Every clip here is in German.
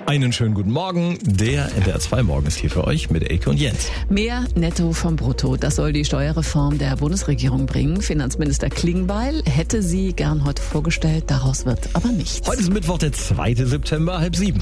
Einen schönen guten Morgen. Der NDR 2 Morgen ist hier für euch mit Elke und Jens. Mehr Netto vom Brutto, das soll die Steuerreform der Bundesregierung bringen. Finanzminister Klingbeil hätte sie gern heute vorgestellt, daraus wird aber nichts. Heute ist Mittwoch, der 2. September, 6:30.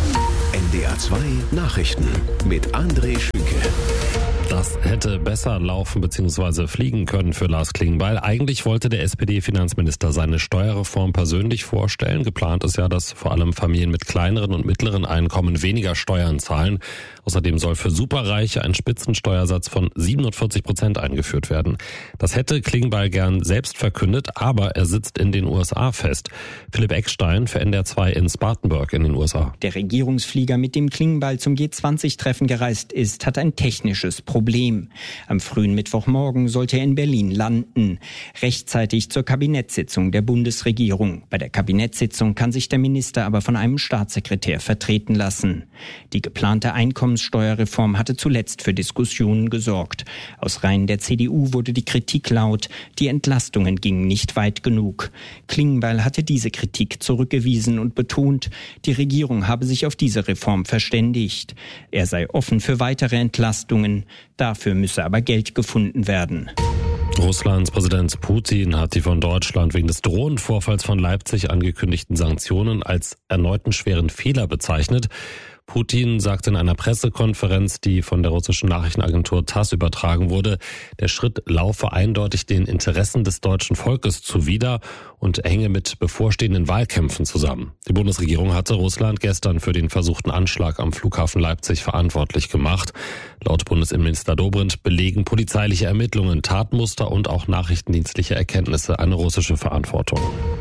NDR 2 Nachrichten mit André Schünke. Das hätte besser laufen bzw. fliegen können für Lars Klingbeil. Eigentlich wollte der SPD-Finanzminister seine Steuerreform persönlich vorstellen. Geplant ist ja, dass vor allem Familien mit kleineren und mittleren Einkommen weniger Steuern zahlen. Außerdem soll für Superreiche ein Spitzensteuersatz von 47% eingeführt werden. Das hätte Klingbeil gern selbst verkündet, aber er sitzt in den USA fest. Philipp Eckstein für NDR 2 in Spartanburg in den USA. Der Regierungsflieger, mit dem Klingbeil zum G20-Treffen gereist ist, hat ein technisches Problem. Am frühen Mittwochmorgen sollte er in Berlin landen, rechtzeitig zur Kabinettssitzung der Bundesregierung. Bei der Kabinettssitzung kann sich der Minister aber von einem Staatssekretär vertreten lassen. Die geplante Einkommenssteuerreform hatte zuletzt für Diskussionen gesorgt. Aus Reihen der CDU wurde die Kritik laut, die Entlastungen gingen nicht weit genug. Klingbeil hatte diese Kritik zurückgewiesen und betont, die Regierung habe sich auf diese Reform verständigt. Er sei offen für weitere Entlastungen. Dafür müsse aber Geld gefunden werden. Russlands Präsident Putin hat die von Deutschland wegen des Drohnenvorfalls von Leipzig angekündigten Sanktionen als erneuten schweren Fehler bezeichnet. Putin sagte in einer Pressekonferenz, die von der russischen Nachrichtenagentur TASS übertragen wurde, der Schritt laufe eindeutig den Interessen des deutschen Volkes zuwider und hänge mit bevorstehenden Wahlkämpfen zusammen. Die Bundesregierung hatte Russland gestern für den versuchten Anschlag am Flughafen Leipzig verantwortlich gemacht. Laut Bundesinnenminister Dobrindt belegen polizeiliche Ermittlungen, Tatmuster und auch nachrichtendienstliche Erkenntnisse eine russische Verantwortung.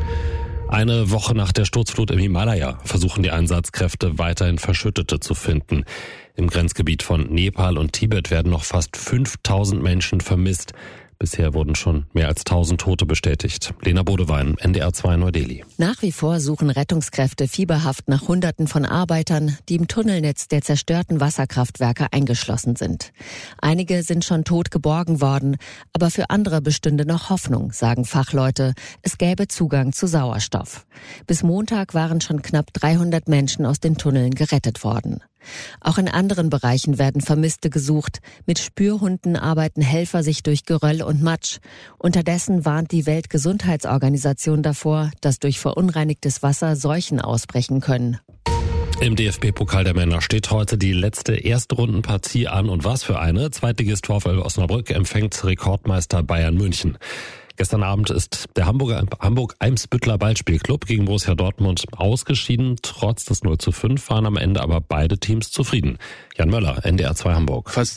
Eine Woche nach der Sturzflut im Himalaya versuchen die Einsatzkräfte weiterhin Verschüttete zu finden. Im Grenzgebiet von Nepal und Tibet werden noch fast 5000 Menschen vermisst. Bisher wurden schon mehr als 1000 Tote bestätigt. Lena Bodewein, NDR 2 Neu-Delhi. Nach wie vor suchen Rettungskräfte fieberhaft nach Hunderten von Arbeitern, die im Tunnelnetz der zerstörten Wasserkraftwerke eingeschlossen sind. Einige sind schon tot geborgen worden, aber für andere bestünde noch Hoffnung, sagen Fachleute. Es gäbe Zugang zu Sauerstoff. Bis Montag waren schon knapp 300 Menschen aus den Tunneln gerettet worden. Auch in anderen Bereichen werden Vermisste gesucht. Mit Spürhunden arbeiten Helfer sich durch Geröll und Matsch. Unterdessen warnt die Weltgesundheitsorganisation davor, dass durch verunreinigtes Wasser Seuchen ausbrechen können. Im DFB-Pokal der Männer steht heute die letzte Erstrundenpartie an. Und was für eine? Zweitligist VfL Osnabrück empfängt Rekordmeister Bayern München. Gestern Abend ist der Hamburg-Eimsbütteler Ballspielclub gegen Borussia Dortmund ausgeschieden. Trotz des 0:5 waren am Ende aber beide Teams zufrieden. Jan Möller, NDR 2 Hamburg. Fast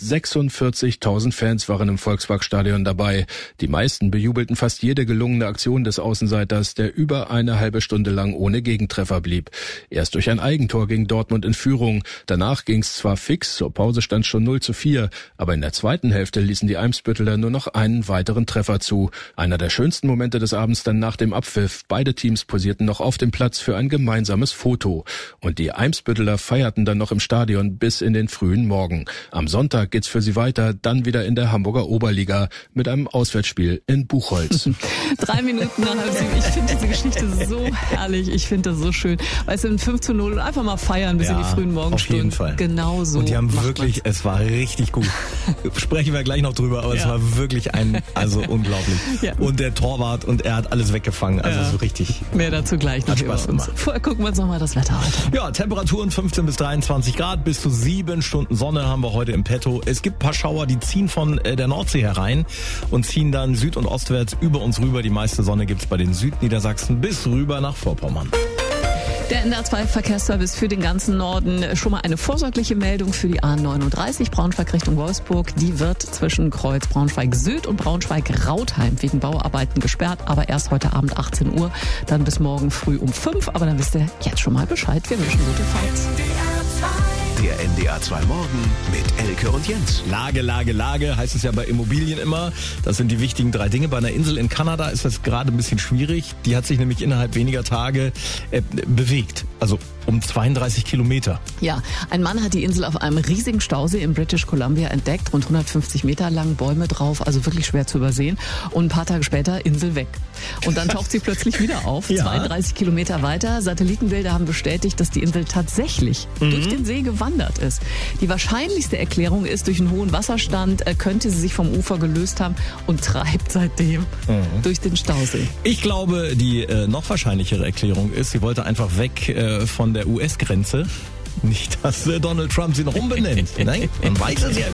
46.000 Fans waren im Volksparkstadion dabei. Die meisten bejubelten fast jede gelungene Aktion des Außenseiters, der über eine halbe Stunde lang ohne Gegentreffer blieb. Erst durch ein Eigentor ging Dortmund in Führung. Danach ging's zwar fix, zur Pause stand schon 0:4, aber in der zweiten Hälfte ließen die Eimsbütteler nur noch einen weiteren Treffer zu. Einer der schönsten Momente des Abends dann nach dem Abpfiff. Beide Teams posierten noch auf dem Platz für ein gemeinsames Foto. Und die Eimsbütteler feierten dann noch im Stadion bis in den frühen Morgen. Am Sonntag geht's für sie weiter, dann wieder in der Hamburger Oberliga mit einem Auswärtsspiel in Buchholz. 3 Minuten nach 6:30. Ich finde diese Geschichte so herrlich. Ich finde das so schön. Weißt du, ein 5:0 und einfach mal feiern bis in die frühen Morgenstunden. Auf jeden Fall. Genau so. Und die haben wirklich, es war richtig gut. Sprechen wir gleich noch drüber, aber es war wirklich unglaublich. Ja. Und der Torwart, und er hat alles weggefangen. Also so richtig. Mehr dazu gleich noch über uns. Vorher gucken wir uns nochmal das Wetter heute. Ja, Temperaturen 15 bis 23 Grad, bis zu 7 Stunden Sonne haben wir heute im Petto. Es gibt ein paar Schauer, die ziehen von der Nordsee herein und ziehen dann süd- und ostwärts über uns rüber. Die meiste Sonne gibt's bei den Südniedersachsen bis rüber nach Vorpommern. Der NDR 2 Verkehrsservice für den ganzen Norden. Schon mal eine vorsorgliche Meldung für die A39 Braunschweig Richtung Wolfsburg. Die wird zwischen Kreuz Braunschweig Süd und Braunschweig Rautheim wegen Bauarbeiten gesperrt. Aber erst heute Abend 18 Uhr, dann bis morgen früh um 5. Aber dann wisst ihr jetzt schon mal Bescheid. Wir wünschen gute Fahrt. Der NDR 2 Morgen mit Elke und Jens. Lage, heißt es ja bei Immobilien immer. Das sind die wichtigen 3 Dinge. Bei einer Insel in Kanada ist das gerade ein bisschen schwierig. Die hat sich nämlich innerhalb weniger Tage bewegt. Also um 32 Kilometer. Ja, ein Mann hat die Insel auf einem riesigen Stausee in British Columbia entdeckt, rund 150 Meter lang, Bäume drauf, also wirklich schwer zu übersehen. Und ein paar Tage später Insel weg. Und dann taucht sie plötzlich wieder auf, 32 Kilometer weiter. Satellitenbilder haben bestätigt, dass die Insel tatsächlich durch den See gewandert ist. Die wahrscheinlichste Erklärung ist, durch einen hohen Wasserstand könnte sie sich vom Ufer gelöst haben und treibt seitdem durch den Stausee. Ich glaube, die noch wahrscheinlichere Erklärung ist, sie wollte einfach weg von der US-Grenze. Nicht, dass Donald Trump sie noch umbenennt. Nein, man weiß es ja.